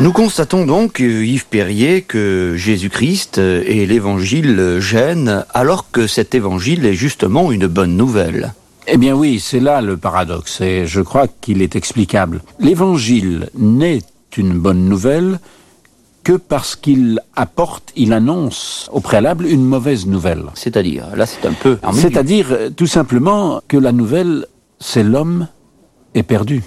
Nous constatons donc, Yves Perrier, que Jésus-Christ et l'Évangile gênent, alors que cet Évangile est justement une bonne nouvelle. Eh bien oui, c'est là le paradoxe, et je crois qu'il est explicable. L'Évangile n'est une bonne nouvelle que parce qu'il annonce au préalable une mauvaise nouvelle. C'est-à-dire, là c'est un peu ambigu. C'est-à-dire, tout simplement, que la nouvelle, c'est l'homme est perdu.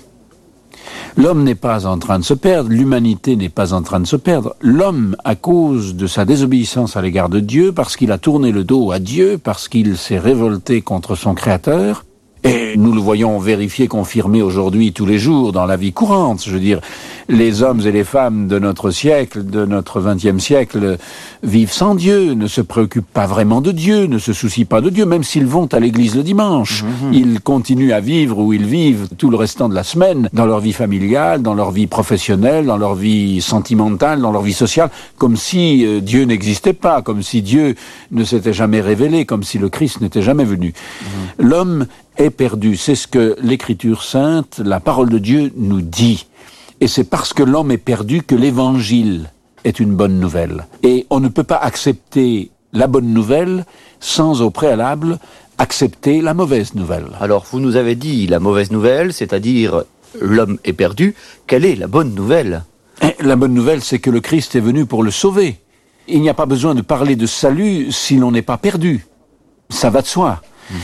L'homme n'est pas en train de se perdre, l'humanité n'est pas en train de se perdre. L'homme, à cause de sa désobéissance à l'égard de Dieu, parce qu'il a tourné le dos à Dieu, parce qu'il s'est révolté contre son Créateur, et nous le voyons vérifier, confirmer aujourd'hui tous les jours dans la vie courante. Je veux dire, les hommes et les femmes de notre siècle, de notre 20e siècle, vivent sans Dieu, ne se préoccupent pas vraiment de Dieu, ne se soucient pas de Dieu, même s'ils vont à l'église le dimanche. Ils continuent à vivre où ils vivent tout le restant de la semaine, dans leur vie familiale, dans leur vie professionnelle, dans leur vie sentimentale, dans leur vie sociale, comme si Dieu n'existait pas, comme si Dieu ne s'était jamais révélé, comme si le Christ n'était jamais venu. L'homme est perdu. C'est ce que l'Écriture sainte, la parole de Dieu, nous dit. Et c'est parce que l'homme est perdu que l'Évangile est une bonne nouvelle. Et on ne peut pas accepter la bonne nouvelle sans, au préalable, accepter la mauvaise nouvelle. Alors, vous nous avez dit la mauvaise nouvelle, c'est-à-dire l'homme est perdu. Quelle est la bonne nouvelle ? La bonne nouvelle, c'est que le Christ est venu pour le sauver. Il n'y a pas besoin de parler de salut si l'on n'est pas perdu. Ça va de soi.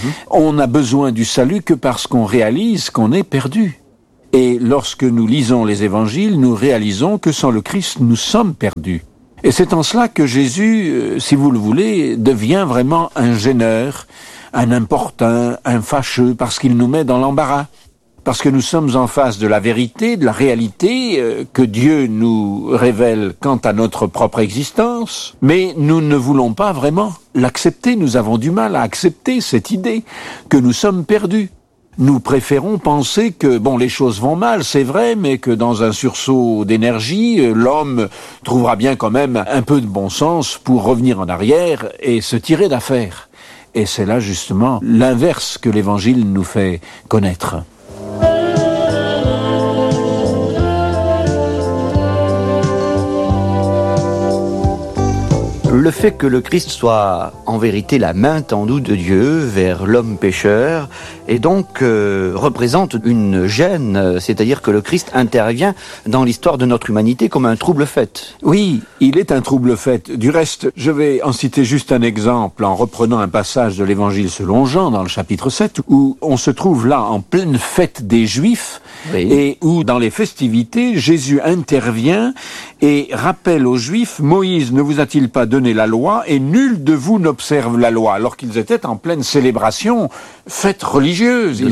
On n'a besoin du salut que parce qu'on réalise qu'on est perdu. Et lorsque nous lisons les évangiles, nous réalisons que sans le Christ, nous sommes perdus. Et c'est en cela que Jésus, si vous le voulez, devient vraiment un gêneur, un importun, un fâcheux, parce qu'il nous met dans l'embarras. Parce que nous sommes en face de la vérité, de la réalité que Dieu nous révèle quant à notre propre existence, mais nous ne voulons pas vraiment l'accepter. Nous avons du mal à accepter cette idée que nous sommes perdus. Nous préférons penser que, les choses vont mal, c'est vrai, mais que dans un sursaut d'énergie, l'homme trouvera bien quand même un peu de bon sens pour revenir en arrière et se tirer d'affaire. Et c'est là justement l'inverse que l'Évangile nous fait connaître. Le fait que le Christ soit en vérité la main tendue de Dieu vers l'homme pécheur et donc représente une gêne, c'est-à-dire que le Christ intervient dans l'histoire de notre humanité comme un trouble-fête. Oui, il est un trouble-fête. Du reste, je vais en citer juste un exemple en reprenant un passage de l'Évangile selon Jean dans le chapitre 7 où on se trouve là en pleine fête des Juifs et où dans les festivités, Jésus intervient et rappelle aux Juifs, Moïse ne vous a-t-il pas donné la loi et nul de vous n'observe la loi, alors qu'ils étaient en pleine célébration, fête religieuse.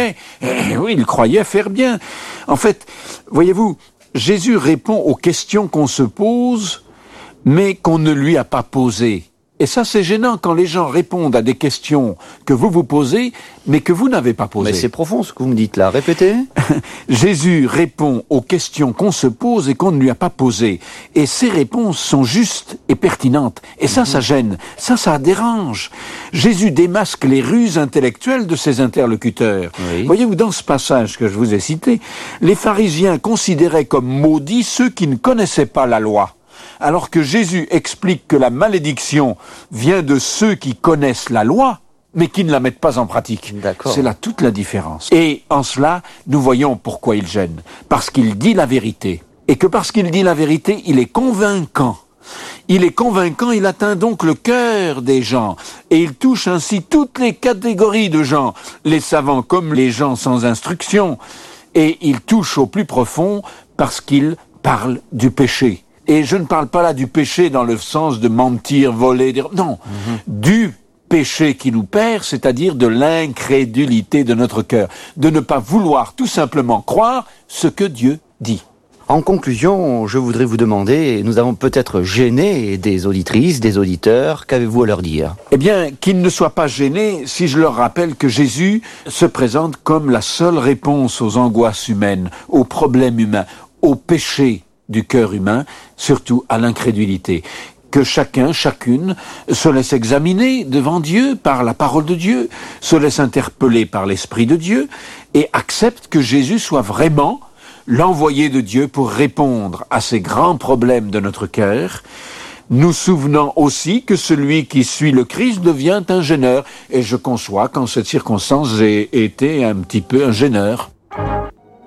Ils croyaient faire bien. En fait, voyez-vous, Jésus répond aux questions qu'on se pose, mais qu'on ne lui a pas posées. Et ça, c'est gênant quand les gens répondent à des questions que vous vous posez, mais que vous n'avez pas posées. Mais c'est profond ce que vous me dites là, répétez. Jésus répond aux questions qu'on se pose et qu'on ne lui a pas posées. Et ces réponses sont justes et pertinentes. Et ça gêne. Ça dérange. Jésus démasque les ruses intellectuelles de ses interlocuteurs. Oui. Voyez-vous, dans ce passage que je vous ai cité, les pharisiens considéraient comme maudits ceux qui ne connaissaient pas la loi. Alors que Jésus explique que la malédiction vient de ceux qui connaissent la loi, mais qui ne la mettent pas en pratique. D'accord. C'est là toute la différence. Et en cela, nous voyons pourquoi il gêne. Parce qu'il dit la vérité. Et que parce qu'il dit la vérité, il est convaincant. Il est convaincant, il atteint donc le cœur des gens. Et il touche ainsi toutes les catégories de gens, les savants comme les gens sans instruction. Et il touche au plus profond parce qu'il parle du péché. Et je ne parle pas là du péché dans le sens de mentir, voler, non, du péché qui nous perd, c'est-à-dire de l'incrédulité de notre cœur, de ne pas vouloir tout simplement croire ce que Dieu dit. En conclusion, je voudrais vous demander, nous avons peut-être gêné des auditrices, des auditeurs, qu'avez-vous à leur dire ? Eh bien, qu'ils ne soient pas gênés si je leur rappelle que Jésus se présente comme la seule réponse aux angoisses humaines, aux problèmes humains, aux péchés du cœur humain, surtout à l'incrédulité. Que chacun, chacune, se laisse examiner devant Dieu par la parole de Dieu, se laisse interpeller par l'Esprit de Dieu et accepte que Jésus soit vraiment l'envoyé de Dieu pour répondre à ces grands problèmes de notre cœur, nous souvenant aussi que celui qui suit le Christ devient un gêneur. Et je conçois qu'en cette circonstance, j'ai été un petit peu un gêneur.